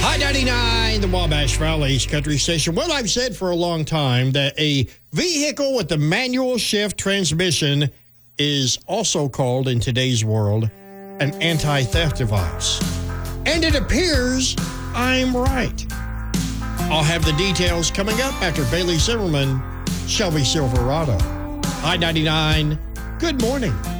High 99, the Wabash Valley's country station. Well, I've said for a long time that a vehicle with a manual shift transmission is also called in today's world an anti-theft device. And it appears I'm right. I'll have the details coming up after Bailey Zimmerman, Shelby Silverado. High 99, good morning.